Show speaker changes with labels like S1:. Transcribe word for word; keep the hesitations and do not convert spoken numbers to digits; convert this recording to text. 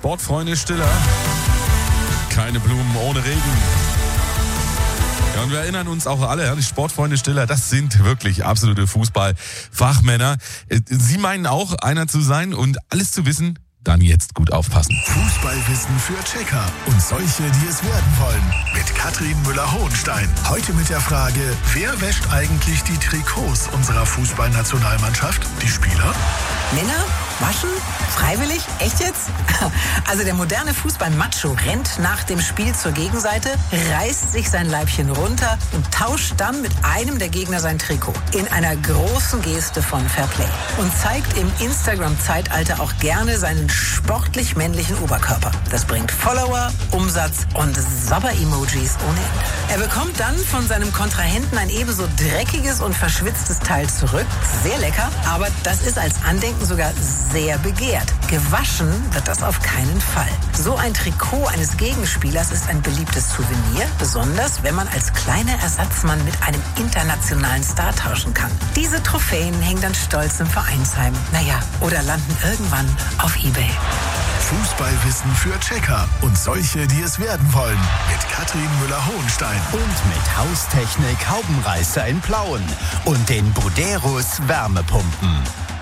S1: Sportfreunde Stiller. Keine Blumen ohne Regen. Ja, und wir erinnern uns auch alle, ja, die Sportfreunde Stiller, das sind wirklich absolute Fußballfachmänner. Sie meinen auch, einer zu sein und alles zu wissen. Dann jetzt gut aufpassen.
S2: Fußballwissen für Checker und solche, die es werden wollen. Mit Katrin Müller-Hohenstein. Heute mit der Frage, wer wäscht eigentlich die Trikots unserer Fußballnationalmannschaft? Die Spieler?
S3: Männer? Waschen? Freiwillig? Echt jetzt? Also der moderne Fußball-Macho rennt nach dem Spiel zur Gegenseite, reißt sich sein Leibchen runter und tauscht dann mit einem der Gegner sein Trikot. In einer großen Geste von Fairplay. Und zeigt im Instagram-Zeitalter auch gerne seinen sportlich männlichen Oberkörper. Das bringt Follower, Umsatz und Sabber-Emojis ohne Ende. Er bekommt dann von seinem Kontrahenten ein ebenso dreckiges und verschwitztes Teil zurück. Sehr lecker, aber das ist als Andenken sogar sehr begehrt. Gewaschen wird das auf keinen Fall. So ein Trikot eines Gegenspielers ist ein beliebtes Souvenir, besonders wenn man als kleiner Ersatzmann mit einem internationalen Star tauschen kann. Diese Trophäen hängen dann stolz im Vereinsheim. Naja, oder landen irgendwann auf eBay.
S2: Fußballwissen für Checker und solche, die es werden wollen. Mit Katrin Müller-Hohenstein.
S4: Und mit Haustechnik Haubenreißer in Plauen und den Buderus Wärmepumpen.